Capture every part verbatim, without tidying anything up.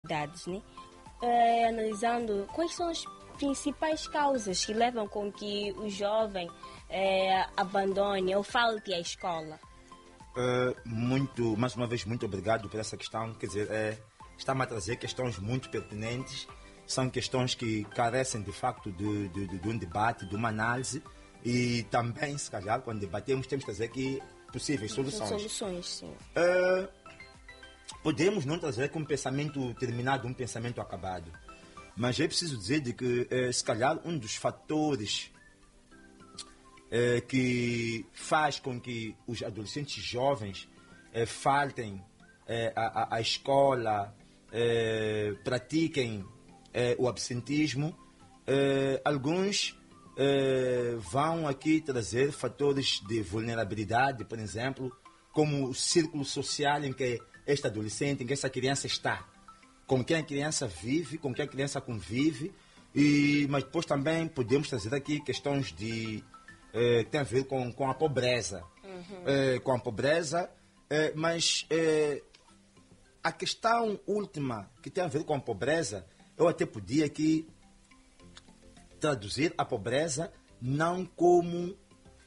idades, né? É, analisando quais são as principais causas que levam com que o jovem é, abandone ou falte à escola. Uh, muito, mais uma vez, muito obrigado por essa questão. Quer dizer, é, está-me a trazer questões muito pertinentes. São questões que carecem, de facto, de, de, de, de um debate, de uma análise. E também, se calhar, quando debatemos, temos que trazer aqui possíveis soluções. Soluções, sim. Uh, podemos não trazer aqui um pensamento terminado, um pensamento acabado. Mas é preciso dizer de que, uh, se calhar, um dos fatores uh, que faz com que os adolescentes jovens uh, faltem uh, à, à escola, uh, pratiquem uh, o absentismo, uh, alguns Uh, vão aqui trazer fatores de vulnerabilidade, por exemplo, como o círculo social em que este adolescente, em que essa criança está, com quem a criança vive, com quem a criança convive, e, mas depois também podemos trazer aqui questões de, uh, que tem a ver com, com a pobreza, uhum. uh, com a pobreza, uh, mas uh, a questão última que tem a ver com a pobreza, eu até podia aqui traduzir a pobreza não como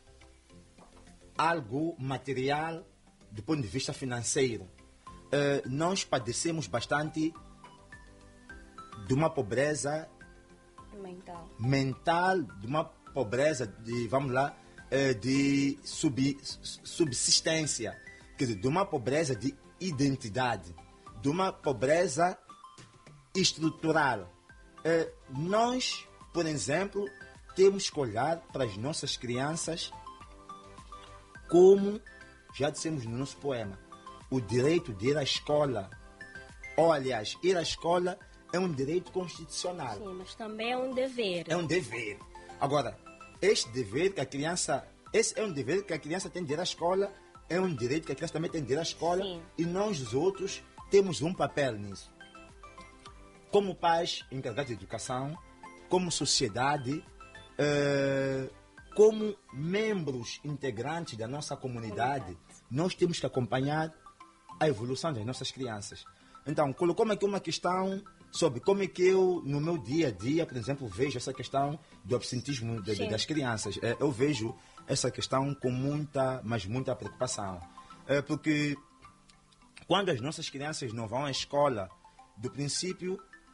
algo material do ponto de vista financeiro. Uh, nós padecemos bastante de uma pobreza mental, mental de uma pobreza de, vamos lá, uh, de sub, subsistência, quer dizer, de uma pobreza de identidade, de uma pobreza estrutural. Uh, nós Por exemplo, temos que olhar para as nossas crianças como, já dissemos no nosso poema, o direito de ir à escola, ou aliás, ir à escola é um direito constitucional. Sim, mas também é um dever. É um dever. Agora, este dever que a criança, esse é um dever que a criança tem de ir à escola, é um direito que a criança também tem de ir à escola. Sim. E nós, os outros, temos um papel nisso. Como pais encarregados de educação, como sociedade, eh, como membros integrantes da nossa comunidade, nós temos que acompanhar a evolução das nossas crianças. Então, colocou-me aqui uma questão sobre como é que eu, no meu dia a dia, por exemplo, vejo essa questão do absentismo de, de, das crianças. Eh, eu vejo essa questão com muita, mas muita preocupação. Eh, porque quando as nossas crianças não vão à escola, do princípio,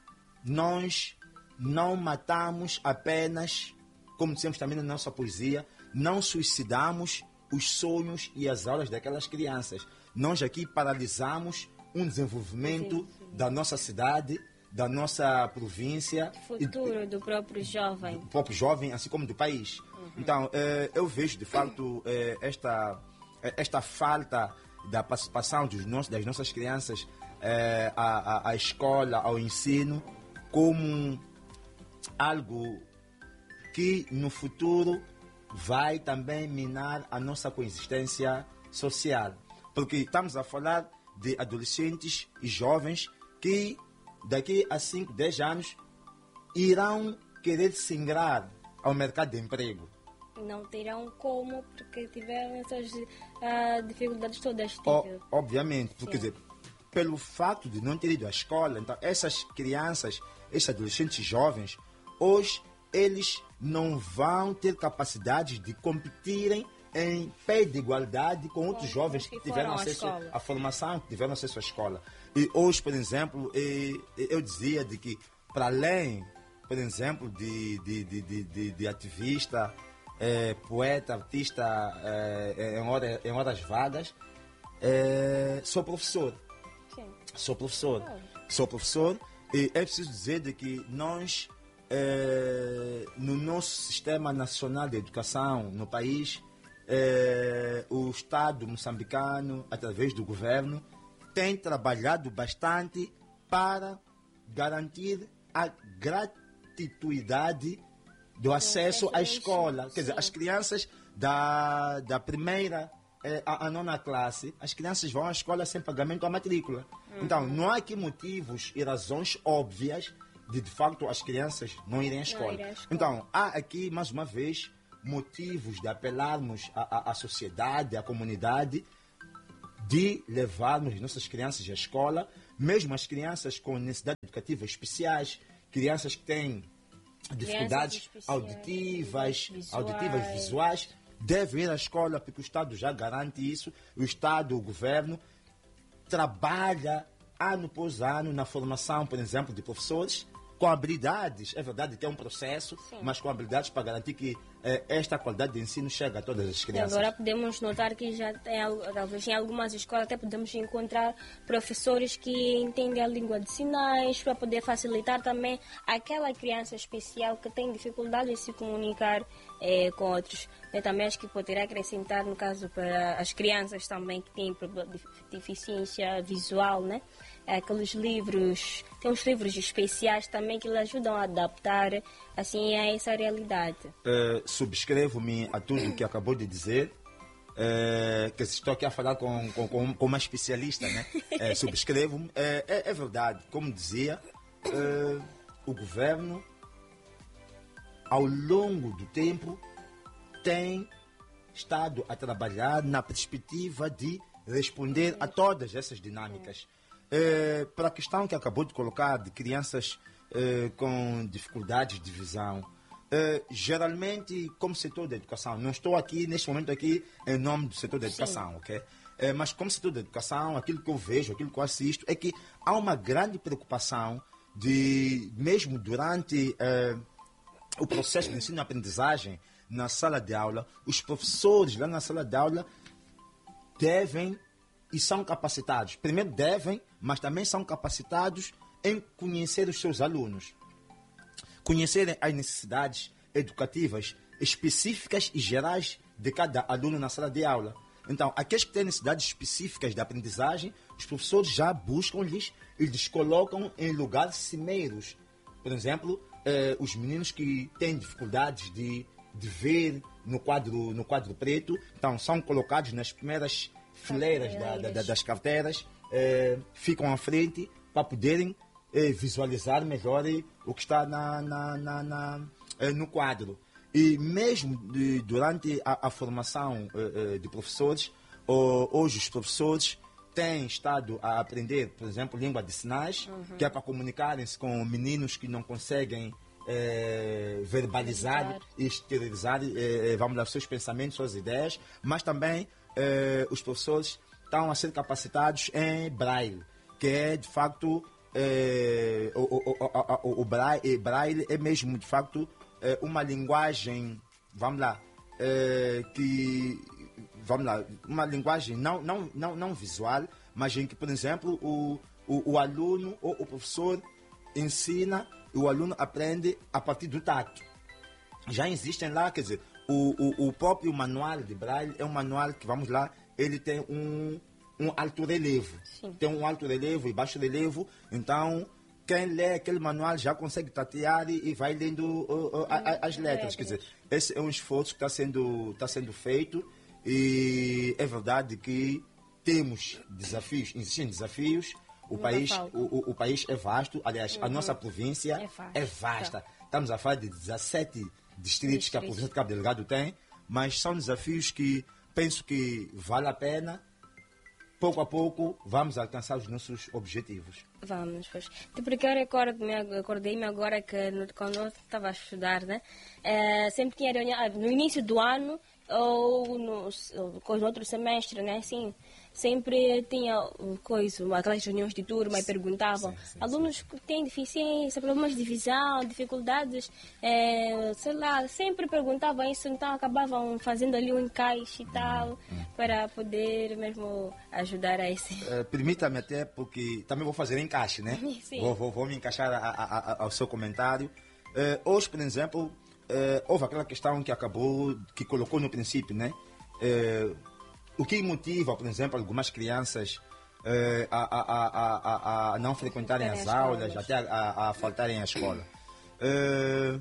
nós não matamos apenas, como dissemos também na nossa poesia, não suicidamos os sonhos e as aulas daquelas crianças. Nós aqui paralisamos um desenvolvimento sim, sim. da nossa cidade, da nossa província. Futuro e, do próprio jovem. Do próprio jovem, assim como do país. Uhum. Então, eh, eu vejo, de fato, eh, esta, esta falta da participação dos nossos, das nossas crianças eh, à, à, à escola, ao ensino, como algo que no futuro vai também minar a nossa coexistência social. Porque estamos a falar de adolescentes e jovens que daqui a cinco, dez anos irão querer se ingrar ao mercado de emprego. Não terão como, porque tiveram essas uh, dificuldades todas. O, obviamente, porque quer dizer, pelo fato de não ter ido à escola, então essas crianças, esses adolescentes jovens, hoje eles não vão ter capacidade de competirem em pé de igualdade com outros com jovens que, que tiveram acesso à formação, que tiveram acesso à escola. E hoje, por exemplo, eu dizia de que, para além, por exemplo, de, de, de, de, de ativista, é, poeta, artista é, em, hora, em horas vagas, é, sou professor. Sim. Sou professor. Oh. Sou professor e é preciso dizer de que nós, é, no nosso sistema nacional de educação no país, é, o Estado moçambicano, através do governo, tem trabalhado bastante para garantir a gratuidade do acesso à escola. Quer dizer, as crianças da, da primeira eh, à, à nona classe, as crianças vão à escola sem pagamento à matrícula. Uhum. Então, não há aqui motivos e razões óbvias de, de facto, as crianças não irem à escola. Não irem à escola. Então, há aqui, mais uma vez, motivos de apelarmos à, à, à sociedade, à comunidade, de levarmos nossas crianças à escola, mesmo as crianças com necessidades educativas especiais, crianças que têm dificuldades auditivas, visuais. auditivas, visuais, devem ir à escola, porque o Estado já garante isso. O Estado, o governo, trabalha ano após ano na formação, por exemplo, de professores com habilidades. É verdade que é um processo, sim, mas com habilidades para garantir que eh, esta qualidade de ensino chega a todas as crianças. E agora podemos notar que já tem, talvez em algumas escolas até podemos encontrar professores que entendem a língua de sinais para poder facilitar também aquela criança especial que tem dificuldade em se comunicar eh, com outros. Eu também acho que poderia acrescentar, no caso, para as crianças também que têm deficiência visual, né? Aqueles livros, tem uns livros especiais também que lhe ajudam a adaptar assim a essa realidade. Uh, subscrevo-me a tudo o que acabou de dizer, uh, que estou aqui a falar com, com, com uma especialista, né? Uh, subscrevo-me. Uh, é, é verdade, como dizia, uh, o governo, ao longo do tempo, tem estado a trabalhar na perspectiva de responder a todas essas dinâmicas. É, para a questão que acabou de colocar de crianças é, com dificuldades de visão, é, geralmente como setor da educação, não estou aqui neste momento aqui em nome do setor da educação, sim, ok? É, mas como setor da educação, aquilo que eu vejo, aquilo que eu assisto é que há uma grande preocupação de, mesmo durante é, o processo de ensino e aprendizagem na sala de aula, os professores lá na sala de aula devem e são capacitados. Primeiro devem, mas também são capacitados em conhecer os seus alunos. Conhecerem as necessidades educativas específicas e gerais de cada aluno na sala de aula. Então, aqueles que têm necessidades específicas de aprendizagem, os professores já buscam-lhes e lhes colocam em lugares cimeiros. Por exemplo, eh, os meninos que têm dificuldades de, de ver no quadro, no quadro preto, então são colocados nas primeiras fileiras da, da, das carteiras, eh, ficam à frente para poderem eh, visualizar melhor eh, o que está na, na, na, na, eh, no quadro. E mesmo de, durante a, a formação eh, de professores, oh, hoje os professores têm estado a aprender, por exemplo, língua de sinais, uhum, que é para comunicarem-se com meninos que não conseguem eh, verbalizar e exteriorizar, eh, vamos lá, seus pensamentos, suas ideias, mas também Eh, os professores estão a ser capacitados em braille, que é de facto eh, o, o, o, o, o braille, braille é mesmo de facto eh, uma linguagem, vamos lá, eh, que vamos lá, uma linguagem não, não, não, não visual, mas em que, por exemplo, o, o, o aluno ou o professor ensina e o aluno aprende a partir do tato. Já existem lá, quer dizer, O, o, o próprio manual de Braille é um manual que, vamos lá, ele tem um, um alto relevo. Sim. Tem um alto relevo e baixo relevo. Então, quem lê aquele manual já consegue tatear e, e vai lendo uh, uh, a, a, as letras. Quer dizer, esse é um esforço que está sendo, tá sendo feito. E é verdade que temos desafios, existem desafios. O, país, o, o, o país é vasto. Aliás, uhum, a nossa província é vasta. é vasta. Estamos a falar de dezessete distritos que a província de Cabo Delgado tem, mas são desafios que penso que vale a pena. Pouco a pouco vamos alcançar os nossos objetivos. Vamos, pois. Porque eu recordo-me, acordei-me agora que quando eu estava a estudar, né? É, sempre tinha reunião, no início do ano ou no, ou no outro semestre, né? Assim, sempre tinha coisa, aquelas reuniões de turma e perguntavam, sim, sim, alunos sim. que têm deficiência, problemas de visão, dificuldades, é, sei lá, sempre perguntavam isso, então acabavam fazendo ali um encaixe e tal, hum, hum. para poder mesmo ajudar a esse... Uh, Permita-me até, porque também vou fazer encaixe, né? Sim. Vou, vou, vou me encaixar a, a, a, ao seu comentário. Uh, hoje, por exemplo, uh, houve aquela questão que acabou, que colocou no princípio, né? Uh, o que motiva, por exemplo, algumas crianças uh, a, a, a, a, a não frequentarem as aulas, até a, a faltarem à escola. Uh,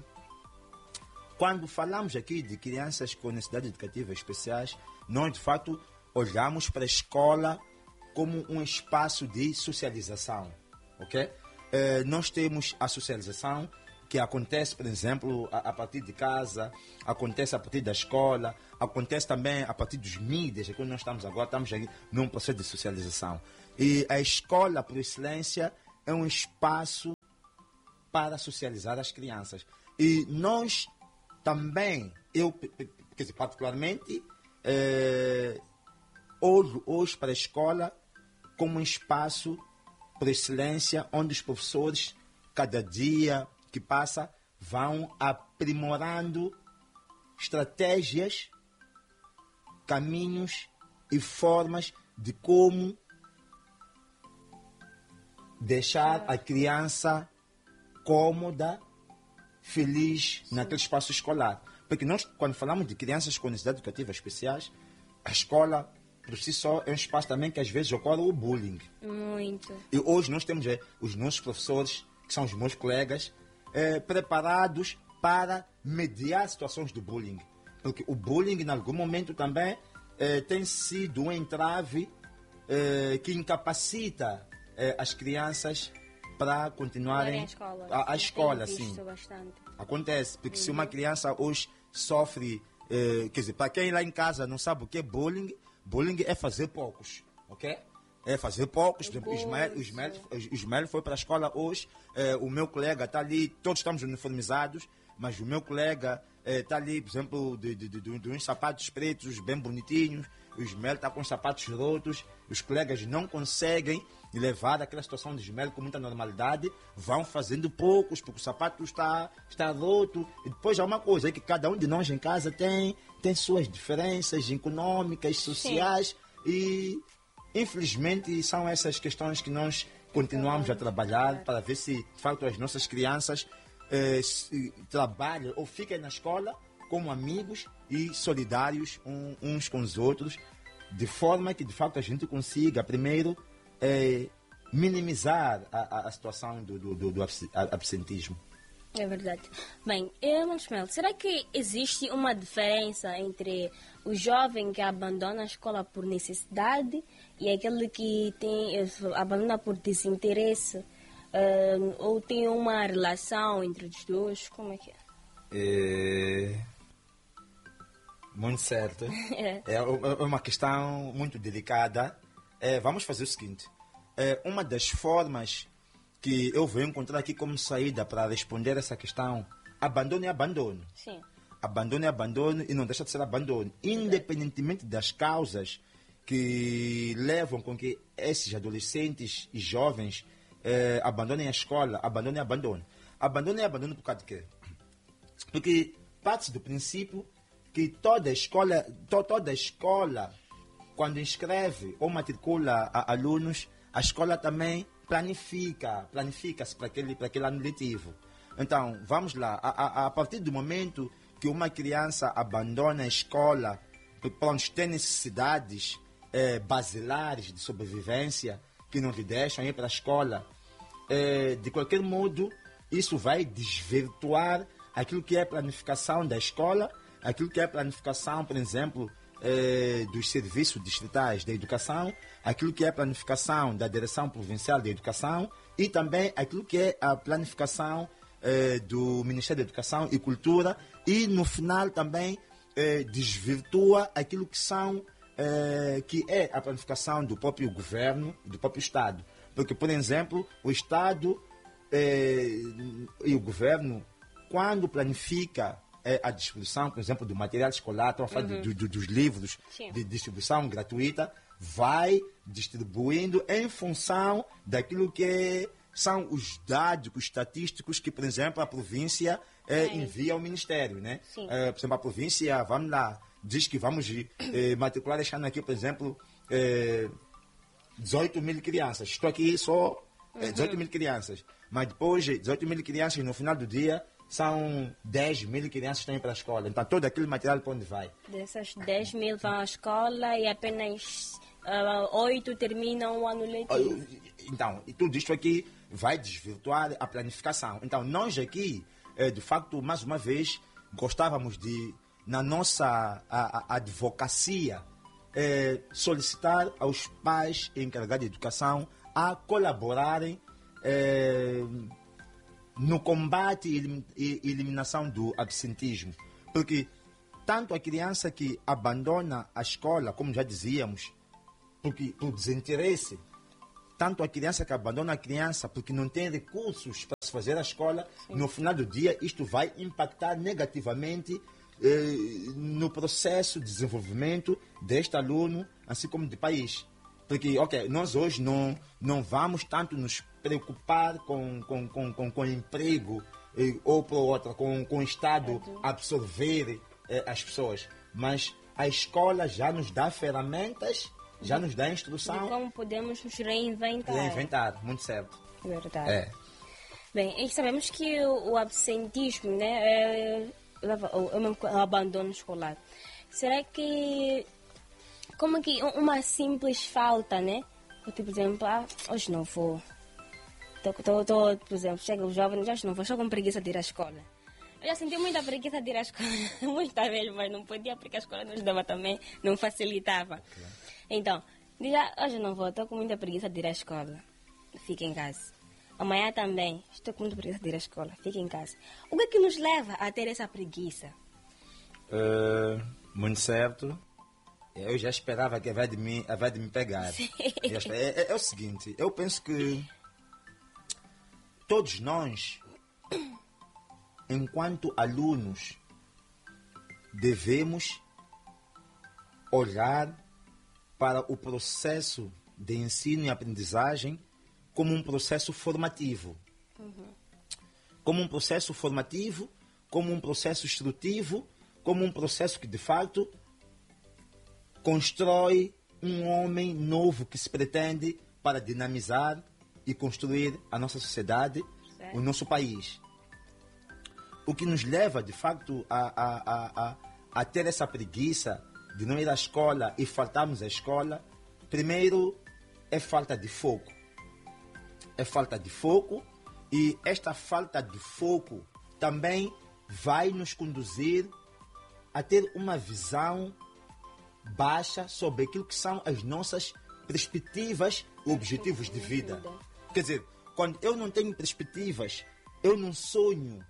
quando falamos aqui de crianças com necessidades educativas especiais, nós, de fato, olhamos para a escola como um espaço de socialização, ok? Uh, nós temos a socialização que acontece, por exemplo, a, a partir de casa, acontece a partir da escola, acontece também a partir dos mídias, quando nós estamos agora, estamos aqui num processo de socialização. E a escola, por excelência, é um espaço para socializar as crianças. E nós também, eu, quer dizer, particularmente, é, olho hoje para a escola como um espaço, por excelência, onde os professores, cada dia que passa, vão aprimorando estratégias, caminhos e formas de como deixar a criança cômoda, feliz naquele espaço escolar. Porque nós, quando falamos de crianças com necessidades educativas especiais, a escola, por si só, é um espaço também que às vezes ocorre o bullying. Muito. E hoje nós temos é, os nossos professores, que são os meus colegas, é, preparados para mediar situações de bullying. Porque o bullying, em algum momento também, é, tem sido um entrave é, que incapacita é, as crianças para continuarem a escola, a, a escola, sim. sim. Bastante. Acontece, porque Uhum. se uma criança hoje sofre, eh, quer dizer, para quem lá em casa não sabe o que é bullying, bullying é fazer poucos, ok? É fazer poucos. O Ismael, o Ismael, o Ismael foi para a escola hoje, eh, o meu colega está ali, todos estamos uniformizados, mas o meu colega está eh, ali, por exemplo, de, de, de, de, de uns sapatos pretos bem bonitinhos, o Ismael está com os sapatos rotos, os colegas não conseguem levar aquela situação de Ismael com muita normalidade, vão fazendo poucos, porque o sapato está, está roto. E depois há uma coisa, é que cada um de nós em casa tem, tem suas diferenças econômicas, sociais, sim. E infelizmente são essas questões que nós continuamos a trabalhar para ver se, de fato, as nossas crianças eh, se, trabalham ou fiquem na escola como amigos e solidários um, uns com os outros, de forma que, de fato, a gente consiga, primeiro, é, minimizar a, a situação do, do, do absentismo. É verdade. Bem, Manuel, será que existe uma diferença entre o jovem que abandona a escola por necessidade e aquele que tem, abandona por desinteresse? Uh, ou tem uma relação entre os dois? Como é que é? É... Muito certo. É. É uma questão muito delicada. É, vamos fazer o seguinte. É, uma das formas que eu vou encontrar aqui como saída para responder essa questão, abandono é abandono. Sim. Abandono é abandono e não deixa de ser abandono. Independentemente das causas que levam com que esses adolescentes e jovens é, abandonem a escola, abandono é abandono. Abandono é abandono por causa de quê? Porque parte do princípio que toda escola, to, toda escola, quando inscreve ou matricula a, alunos, a escola também planifica, planifica-se para aquele, para aquele ano letivo. Então, vamos lá, a, a, a partir do momento que uma criança abandona a escola, porque tem necessidades eh, basilares de sobrevivência, que não lhe deixam ir para a escola, eh, de qualquer modo, isso vai desvirtuar aquilo que é a planificação da escola, aquilo que é a planificação, por exemplo, eh, dos serviços distritais da educação, aquilo que é a planificação da Direção Provincial da Educação e também aquilo que é a planificação eh, do Ministério da Educação e Cultura e, no final, também eh, desvirtua aquilo que são eh, que é a planificação do próprio governo, do próprio Estado. Porque, por exemplo, o Estado eh, e o governo, quando planifica é a distribuição, por exemplo, do material escolar, estão a falar uhum. do, do, dos livros Sim. de distribuição gratuita, vai distribuindo em função daquilo que são os dados estatísticos que, por exemplo, a província é, envia ao Ministério. Né? É, por exemplo, a província, vamos lá, diz que vamos é, matricular este ano aqui, por exemplo, é, dezoito mil crianças. Estou aqui só é, dezoito uhum. mil crianças. Mas depois, dezoito mil crianças, no final do dia, são dez mil crianças que estão indo para a escola. Então, todo aquele material para onde vai? Dessas dez mil vão à escola e apenas uh, oito terminam o ano letivo. Então, e tudo isto aqui vai desvirtuar a planificação. Então, nós aqui, eh, de facto, mais uma vez, gostávamos de, na nossa a, a advocacia, eh, solicitar aos pais encarregados de educação a colaborarem eh, no combate e eliminação do absentismo. Porque tanto a criança que abandona a escola, como já dizíamos, porque, por desinteresse, tanto a criança que abandona a criança porque não tem recursos para se fazer a escola, sim, no final do dia isto vai impactar negativamente eh, no processo de desenvolvimento deste aluno, assim como do país. Porque, ok, nós hoje não, não vamos tanto nos preocupar com, com, com, com, com emprego eh, ou por outra, com, com o Estado absorver eh, as pessoas, mas a escola já nos dá ferramentas, já nos dá instrução. De como podemos nos reinventar. Reinventar, muito certo. Verdade. É. Bem, e sabemos que o, o absentismo, né, é, o, o abandono escolar. Será que, como que uma simples falta, né? Tipo, por exemplo, ah, hoje não vou. Tô, tô, tô, por exemplo, chega o jovem, hoje não vou, estou com preguiça de ir à escola. Eu já senti muita preguiça de ir à escola, muitas vezes, mas não podia porque a escola nos dava também, não facilitava. Claro. Então, diz, ah, hoje não vou, estou com muita preguiça de ir à escola, fica em casa. Amanhã também, estou com muita preguiça de ir à escola, fica em casa. O que é que nos leva a ter essa preguiça? Uh, muito certo. Eu já esperava que vai de me, vai de me pegar. É, é, é o seguinte, eu penso que todos nós, enquanto alunos, devemos olhar para o processo de ensino e aprendizagem como um processo formativo. Uhum. Como um processo formativo, como um processo instrutivo, como um processo que, de fato, constrói um homem novo que se pretende para dinamizar e construir a nossa sociedade, certo, o nosso país. O que nos leva, de facto, a, a, a, a, a ter essa preguiça de não ir à escola e faltarmos à escola, primeiro é falta de foco. É falta de foco e esta falta de foco também vai nos conduzir a ter uma visão baixa sobre aquilo que são as nossas perspectivas e objetivos de vida. Quer dizer, quando eu não tenho perspectivas, eu não sonho,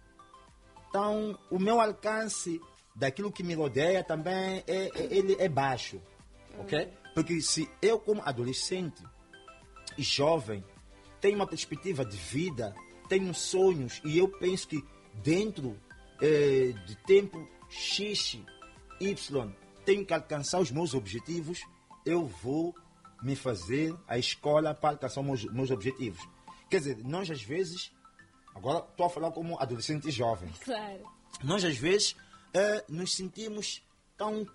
então o meu alcance daquilo que me rodeia também é, é, ele é baixo, ok? Porque se eu, como adolescente e jovem, tenho uma perspectiva de vida, tenho sonhos e eu penso que dentro eh, de tempo X, Y, tenho que alcançar os meus objetivos, eu vou me fazer a escola para alcançar os meus, meus objetivos. Quer dizer, nós às vezes, agora estou a falar como adolescente e jovem, claro, nós às vezes eh, nos sentimos tão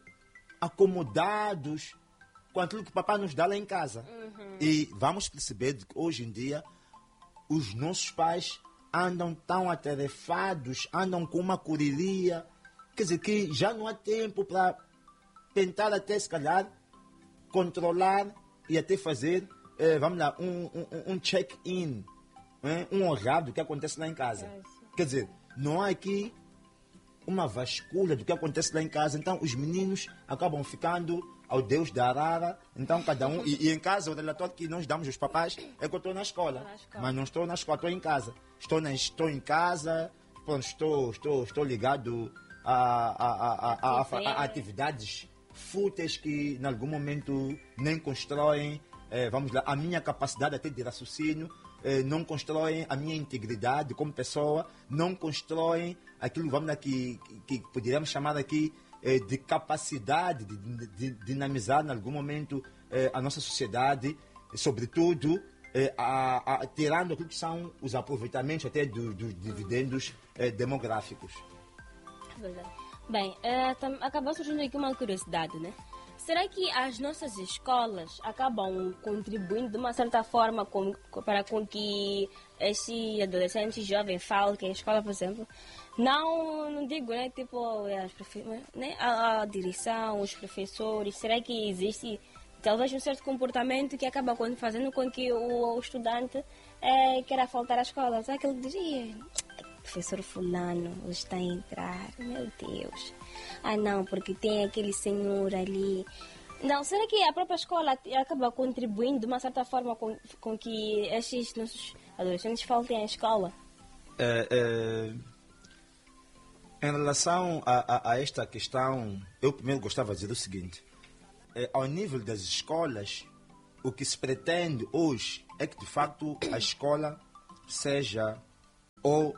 acomodados com aquilo que o papai nos dá lá em casa. Uhum. E vamos perceber que hoje em dia os nossos pais andam tão atarefados, andam com uma correria, quer dizer, que já não há tempo para tentar até, se calhar, controlar e até fazer, eh, vamos lá, um, um, um check-in, eh, um olhar do que acontece lá em casa. É, quer dizer, não há aqui uma vasculha do que acontece lá em casa, então os meninos acabam ficando ao Deus da arara, então cada um, e, e em casa o relatório que nós damos aos papais é que eu estou na escola, na escola, mas não estou na escola, estou em casa, estou, na, estou em casa, pronto, estou, estou, estou ligado a, a, a, a, a, a atividades fúteis que em algum momento nem constroem, eh, vamos lá, a minha capacidade até de raciocínio, eh, não constroem a minha integridade como pessoa, não constroem aquilo, vamos lá, que, que, que poderíamos chamar aqui de capacidade de, de, de dinamizar em algum momento eh, a nossa sociedade, sobretudo eh, a, a, tirando aquilo que são os aproveitamentos até dos do dividendos eh, demográficos. Verdade. Bem, eh, tam, acabou surgindo aqui uma curiosidade, né? Será que as nossas escolas acabam contribuindo de uma certa forma com, para com que esse adolescente jovem faltem à escola, por exemplo? Não, não digo, né? Tipo, as profe... né? a, a direção, os professores. Será que existe talvez um certo comportamento que acaba fazendo com que o, o estudante é, queira faltar à escola? Será que ele diz, professor fulano está a entrar, meu Deus. Ah não, porque tem aquele senhor ali. Não, será que a própria escola acaba contribuindo de uma certa forma com, com que estes nossos adolescentes faltem à escola? É, é, em relação a, a, a esta questão, eu primeiro gostava de dizer o seguinte. É, ao nível das escolas, o que se pretende hoje é que, de facto, a escola seja, ou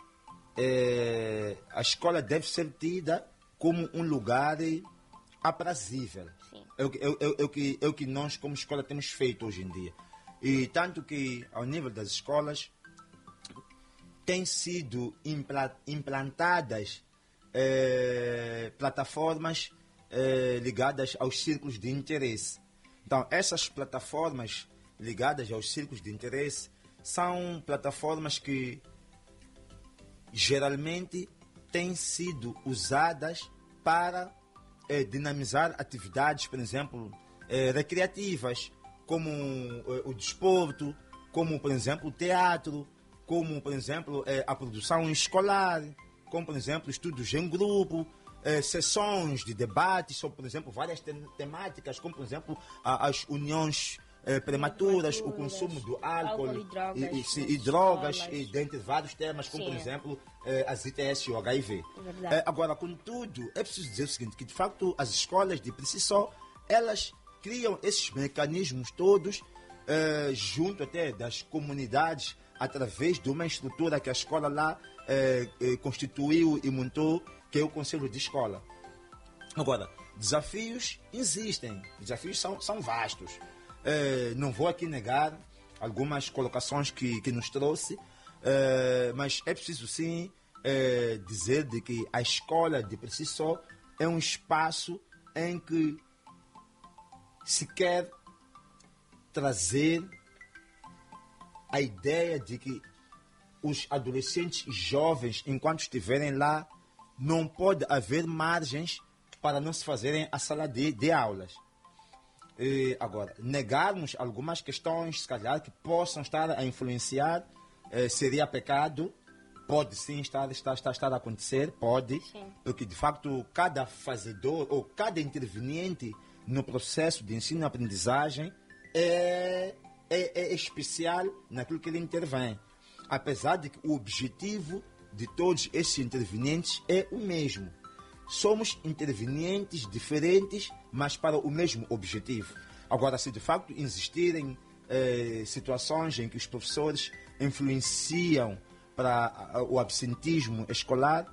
é, a escola deve ser tida como um lugar aprazível. É o, que, é, é, é, o que, é o que nós, como escola, temos feito hoje em dia. E tanto que, ao nível das escolas, têm sido impla, implantadas é, plataformas é, ligadas aos círculos de interesse. Então, essas plataformas ligadas aos círculos de interesse são plataformas que geralmente têm sido usadas para é, dinamizar atividades, por exemplo, é, recreativas, como é, o desporto, como, por exemplo, o teatro, como, por exemplo, é, a produção escolar, como, por exemplo, estudos em grupo, é, sessões de debate sobre, por exemplo, várias te temáticas, como, por exemplo, a, as uniões é, prematuras, o consumo do álcool, álcool e drogas, e, e, se, e, drogas e dentre vários temas, como, Sim. por exemplo, é, as I T S e o H I V. É, agora, contudo, é preciso dizer o seguinte, que, de facto, as escolas, de por si só, elas criam esses mecanismos todos, é, junto até das comunidades, através de uma estrutura que a escola lá eh, eh, constituiu e montou, que é o Conselho de Escola. Agora, desafios existem, desafios são, são vastos. Eh, não vou aqui negar algumas colocações que, que nos trouxe, eh, mas é preciso sim eh, dizer de que a escola de por si só é um espaço em que se quer trazer a ideia de que os adolescentes e jovens, enquanto estiverem lá, não pode haver margens para não se fazerem a sala de, de aulas. E, agora, negarmos algumas questões, se calhar, que possam estar a influenciar, eh, seria pecado. Pode sim estar, estar, estar, estar a acontecer, pode, sim. Porque de facto cada fazedor ou cada interveniente no processo de ensino-aprendizagem é... É, é especial naquilo que ele intervém. Apesar de que o objetivo de todos esses intervenientes é o mesmo. Somos intervenientes diferentes, mas para o mesmo objetivo. Agora, se de facto existirem eh, situações em que os professores influenciam para o absentismo escolar,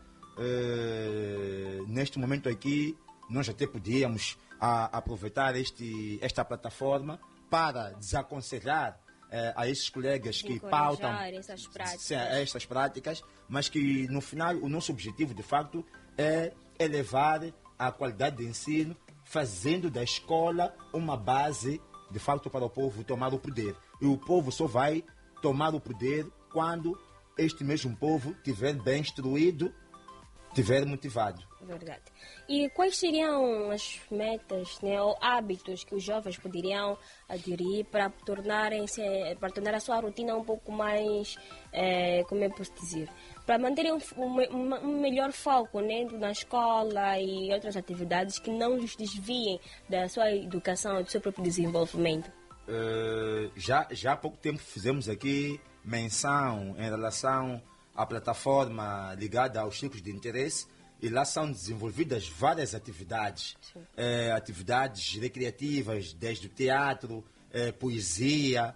eh, neste momento aqui, nós até podíamos a, aproveitar este, esta plataforma para desaconselhar eh, a esses colegas que pautam essas práticas. essas práticas, mas que no final o nosso objetivo de facto é elevar a qualidade de ensino, fazendo da escola uma base de facto para o povo tomar o poder. E o povo só vai tomar o poder quando este mesmo povo estiver bem instruído, estiver motivado. Verdade. E quais seriam as metas, né, ou hábitos que os jovens poderiam aderir para tornarem-se, para tornar a sua rotina um pouco mais, é, como eu posso dizer, para manterem um, um, um melhor foco, né, na escola e outras atividades que não os desviem da sua educação e do seu próprio desenvolvimento? Uh, já, já há pouco tempo fizemos aqui menção em relação à plataforma ligada aos círculos de interesse. E lá são desenvolvidas várias atividades, eh, atividades recreativas, desde o teatro, eh, poesia,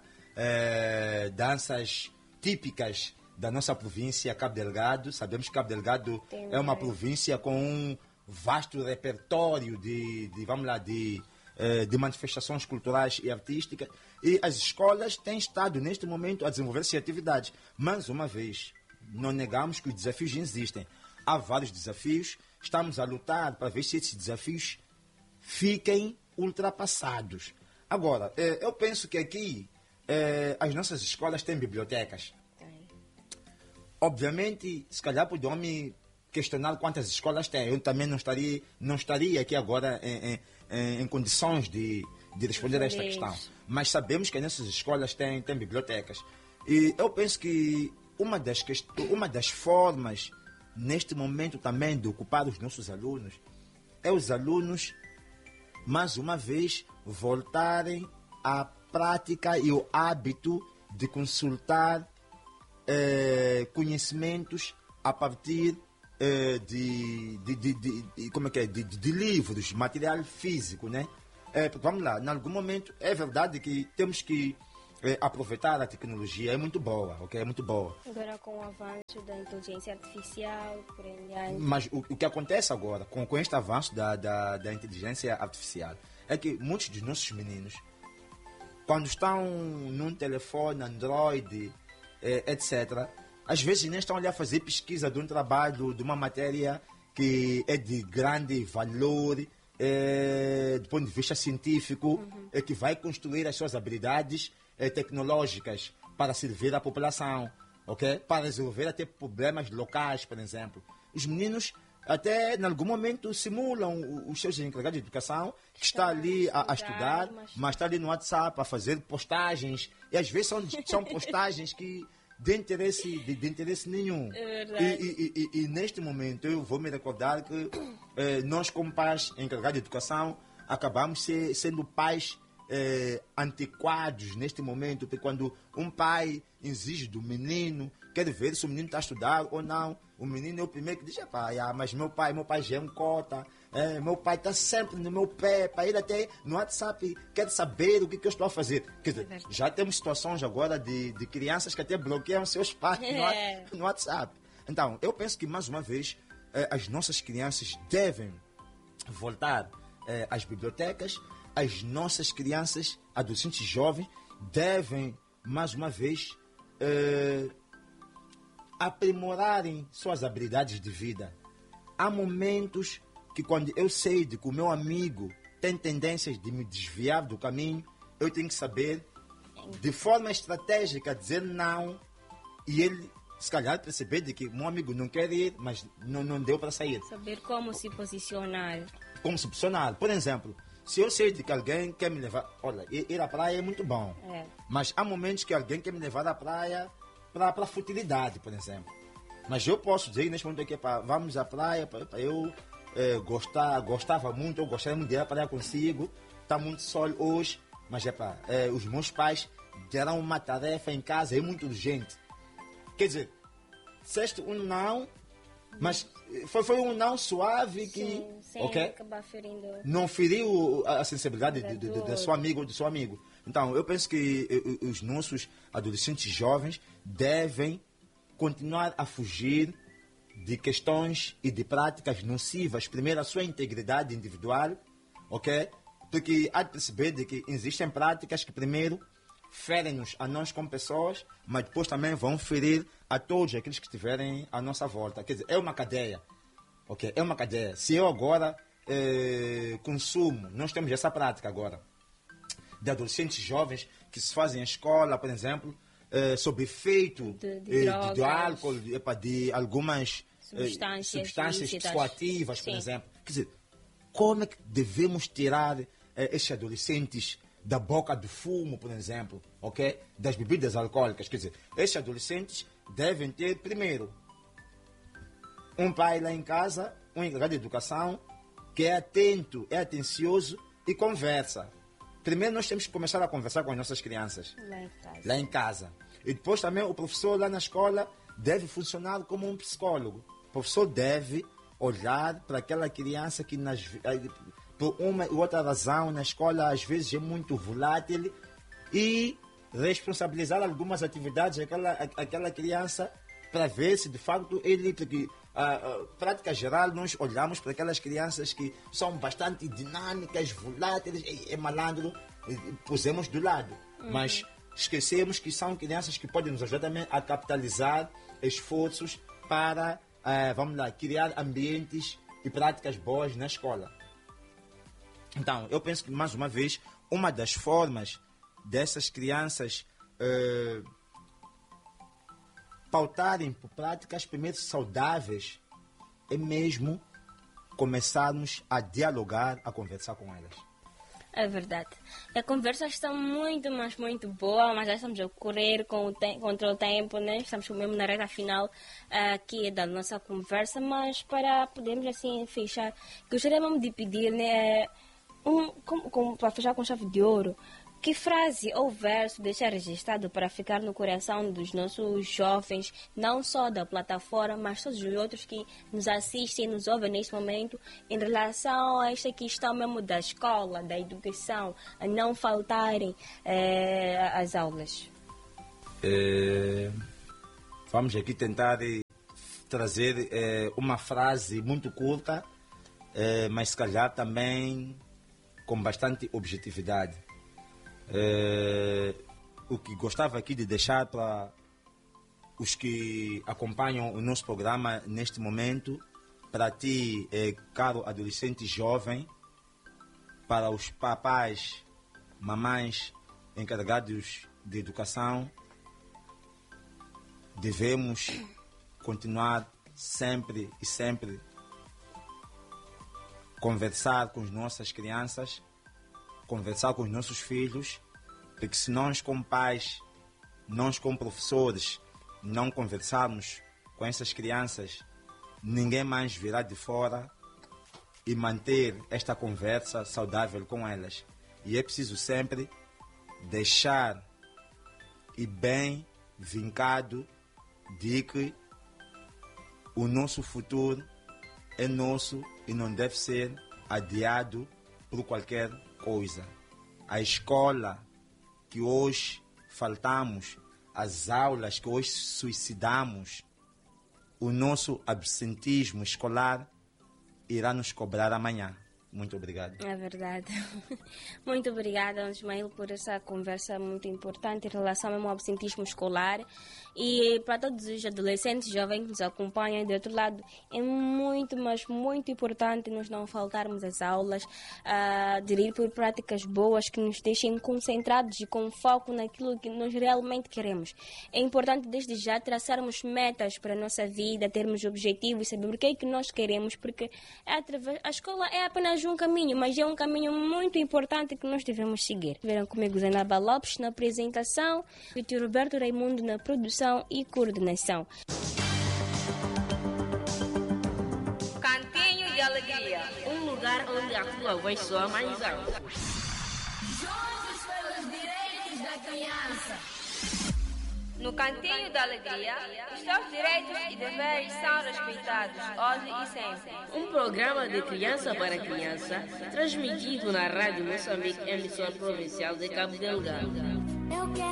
eh, danças típicas da nossa província, Cabo Delgado. Sabemos que Cabo Delgado Tem é uma província com um vasto repertório de, de vamos lá, de, eh, de manifestações culturais e artísticas. E as escolas têm estado, neste momento, a desenvolver essas atividades. Mais uma vez, não negamos que os desafios existem. Há vários desafios, estamos a lutar para ver se esses desafios fiquem ultrapassados. Agora, eh, eu penso que aqui eh, as nossas escolas têm bibliotecas. Tem. Obviamente, se calhar podem me questionar quantas escolas têm. Eu também não estaria, não estaria aqui agora em, em, em condições de, de responder a esta questão. Mas sabemos que as nossas escolas têm, têm bibliotecas. E eu penso que uma das, quest... uma das formas neste momento também de ocupar os nossos alunos é os alunos, mais uma vez, voltarem à prática e ao hábito de consultar eh, conhecimentos a partir eh, de, de, de, de, de, como é que é? de, de, de livros, material físico, né? Eh, vamos lá, em algum momento é verdade que temos que eh, aproveitar a tecnologia, é muito boa, ok? É muito boa. Agora com o avanço da inteligência artificial, por aí adiante. Mas o, o que acontece agora com, com este avanço da, da, da inteligência artificial é que muitos dos nossos meninos, quando estão num telefone, Android, eh, etcétera, às vezes nem estão ali a fazer pesquisa de um trabalho, de uma matéria que é de grande valor, eh, do ponto de vista científico, uhum. eh, que vai construir as suas habilidades eh, tecnológicas para servir à população, okay? Para resolver até problemas locais, por exemplo. Os meninos até em algum momento simulam os seus encarregados de educação, que está ali a, a estudar, mas está ali no WhatsApp a fazer postagens, e às vezes são, são postagens que de interesse, de, de interesse nenhum. É e, e, e, e neste momento eu vou me recordar que eh, nós como pais encarregados de educação acabamos ser, sendo pais eh, antiquados neste momento, porque quando um pai exige do menino, quer ver se o menino está a estudar ou não, o menino é o primeiro que diz, pai, ah, mas meu pai, meu pai já é um cota, é, meu pai está sempre no meu pé, para ele até no WhatsApp quer saber o que, que eu estou a fazer. Quer dizer, é já temos situações agora de, de crianças que até bloqueiam seus pais É. no, no WhatsApp. Então, eu penso que mais uma vez eh, as nossas crianças devem voltar eh, às bibliotecas, as nossas crianças, adolescentes e jovens devem mais uma vez eh, aprimorarem suas habilidades de vida. Há momentos que quando eu sei de que o meu amigo tem tendências de me desviar do caminho, eu tenho que saber de forma estratégica dizer não, e ele se calhar perceber de que o meu amigo não quer ir, mas não, não deu para sair. Saber como se posicionar. Como se posicionar. Por exemplo, se eu sei de que alguém quer me levar, olha, ir, ir à praia é muito bom, É. mas há momentos que alguém quer me levar à praia para a futilidade, por exemplo. Mas eu posso dizer neste momento aqui, pá, vamos à praia, para eu eh, gostar, gostava muito, eu gostaria muito de ir à praia consigo, está muito sol hoje, mas é pá, eh, os meus pais deram uma tarefa em casa, é muito urgente. Quer dizer, disseste um não, mas foi, foi um não suave que Sim, sem okay? acabar ferindo. Não feriu a sensibilidade de, de, de, do de seu amigo ou do seu amigo. Então, eu penso que eh, os nossos adolescentes jovens devem continuar a fugir de questões e de práticas nocivas, primeiro a sua integridade individual, ok? Porque há de perceber de que existem práticas que primeiro ferem-nos a nós como pessoas, mas depois também vão ferir a todos aqueles que estiverem à nossa volta. Quer dizer, é uma cadeia, ok? É uma cadeia. Se eu agora eh, consumo, nós temos essa prática agora, de adolescentes jovens que se fazem a escola, por exemplo, eh, sob efeito de, de, eh, drogas, de, de álcool, de, epa, de algumas substâncias, eh, substâncias psicoativas, por Sim. exemplo. Quer dizer, como é que devemos tirar eh, esses adolescentes da boca do fumo, por exemplo, ok? Das bebidas alcoólicas? Quer dizer, esses adolescentes devem ter, primeiro, um pai lá em casa, um encarregado de educação, que é atento, é atencioso e conversa. Primeiro nós temos que começar a conversar com as nossas crianças. Lá em casa. Lá em casa. E depois também o professor lá na escola deve funcionar como um psicólogo. O professor deve olhar para aquela criança que nas, por uma ou outra razão na escola às vezes é muito volátil e responsabilizar algumas atividades daquela aquela criança para ver se de facto ele... Porque, a, a prática geral, nós olhamos para aquelas crianças que são bastante dinâmicas, voláteis, é, é malandro, e, e pusemos do lado. Uhum. Mas esquecemos que são crianças que podem nos ajudar também a capitalizar esforços para, uh, vamos lá, criar ambientes e práticas boas na escola. Então, eu penso que, mais uma vez, uma das formas dessas crianças uh, pautarem por práticas primeiro saudáveis é mesmo começarmos a dialogar, a conversar com elas. É verdade. A conversa está muito, mas muito boa, mas já estamos a correr com o te- contra o tempo, né? Estamos mesmo na reta final uh, aqui da nossa conversa, mas para podermos assim fechar, gostaria mesmo de pedir, né, um, como, como, para fechar com chave de ouro, Que frase ou verso deixa registrado para ficar no coração dos nossos jovens, não só da plataforma, mas todos os outros que nos assistem e nos ouvem neste momento, em relação a esta questão mesmo da escola, da educação, a não faltarem eh, às aulas? É, vamos aqui tentar trazer é, uma frase muito curta, é, mas se calhar também com bastante objetividade. É, o que gostava aqui de deixar para os que acompanham o nosso programa neste momento, para ti, é, caro adolescente jovem, para os papais, mamães encarregados de educação, devemos continuar sempre e sempre conversar com as nossas crianças, conversar com os nossos filhos, porque se nós como pais, nós como professores, não conversarmos com essas crianças, ninguém mais virá de fora e manter esta conversa saudável com elas. E é preciso sempre deixar e bem vincado de que o nosso futuro é nosso e não deve ser adiado por qualquer coisa. A escola que hoje faltamos, as aulas que hoje suicidamos, o nosso absentismo escolar irá nos cobrar amanhã. Muito obrigado. É verdade. Muito obrigada, Ismael, por essa conversa muito importante em relação ao absentismo escolar. E para todos os adolescentes jovens que nos acompanham do outro lado, é muito, mas muito importante nós não faltarmos às aulas, uh, de ir por práticas boas que nos deixem concentrados e com foco naquilo que nós realmente queremos. É importante desde já traçarmos metas para a nossa vida, termos objetivos, saber o que é que nós queremos, porque é através, a escola é apenas um caminho, mas é um caminho muito importante que nós devemos seguir. Viram comigo Zanaba Lopes na apresentação, Vitor Roberto Raimundo na produção e coordenação. Cantinho de Alegria, um lugar onde a tua voz soa mais alto. Juntos pelos direitos da criança. No Cantinho da Alegria, os teus direitos e deveres são respeitados, hoje e sempre. Um programa de criança para criança, transmitido na Rádio Moçambique, emissora provincial de Cabo Delgado.